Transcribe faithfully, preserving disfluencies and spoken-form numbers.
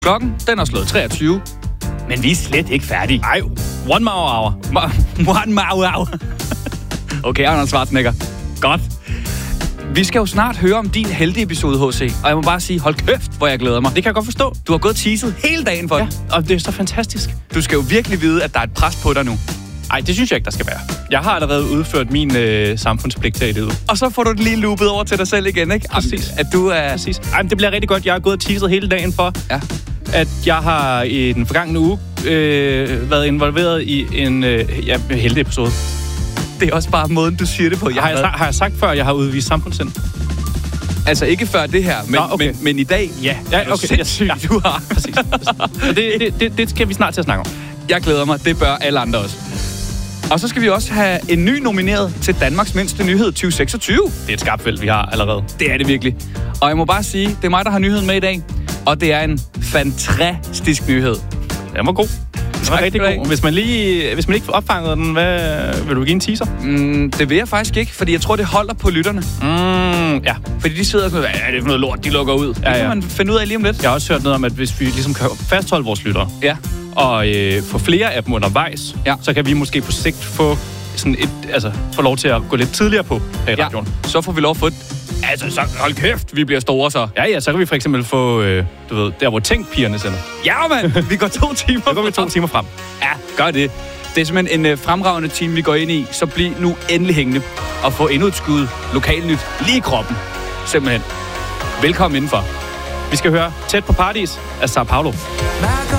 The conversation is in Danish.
Klokken, den er slået treogtyve, men vi er slet ikke færdige. Ej, one more hour. One more hour. Okay, Arnold Schwarzenegger. Godt. Vi skal jo snart høre om din heldige episode, H C. Og jeg må bare sige, hold kæft, hvor jeg glæder mig. Det kan jeg godt forstå. Du har gået teaset hele dagen for ja, det. og det er så fantastisk. Du skal jo virkelig vide, at der er et pres på dig nu. Nej, det synes jeg ikke, der skal være. Jeg har allerede udført min øh, samfundspligt her i livet. Og så får du det lige loopet over til dig selv igen, ikke? Præcis. At du er... Præcis. Ej, det bliver rigtig godt. Jeg har gået og teaset hele dagen for, ja. at jeg har i den forgangne uge øh, været involveret i en øh, ja, heldig episode. Det er også bare måden, du siger det på. Jeg har, jeg, har jeg sagt før, at jeg har udvist samfundssind? Altså ikke før det her, men, Nå, okay. men, men i dag, ja. Ja, okay. Sindssygt, ja. Du har. Præcis. Så det, det, det, det skal vi snart til at snakke om. Jeg glæder mig. Det bør alle andre også. Og så skal vi også have en ny nomineret til Danmarks mindste nyhed tyve seksogtyve. Det er et skarpt felt, vi har allerede. Det er det virkelig. Og jeg må bare sige, det er mig, der har nyheden med i dag. Og det er en fantastisk nyhed. Den var god. Den var rigtig god. Hvis man, lige, hvis man ikke opfangede den, hvad, vil du give en teaser? Mm, det vil jeg faktisk ikke, fordi jeg tror, det holder på lytterne. Mm, ja. Fordi de sidder og sådan, hvad er det for noget lort, de lukker ud. Det ja, ja. kan man finde ud af lige om lidt. Jeg har også hørt noget om, at hvis vi ligesom kan fastholde vores lyttere, ja. og øh, få flere af dem undervejs, ja. så kan vi måske på sigt få, sådan et, altså, få lov til at gå lidt tidligere på her i radioen. Ja. Så får vi lov at få et... Altså, så hold kæft, vi bliver store så. Ja, ja, så kan vi for eksempel få, øh, du ved, der hvor tænk-pigerne sender. Ja, mand! Vi går to timer Så går vi to timer frem. Ja, gør det. Det er simpelthen en uh, fremragende team, vi går ind i. Så bliv nu endelig hængende og få endnu et skud lokalnyt lige i kroppen. Simpelthen. Velkommen indenfor. Vi skal høre Tæt på Paradis af Sao Paulo.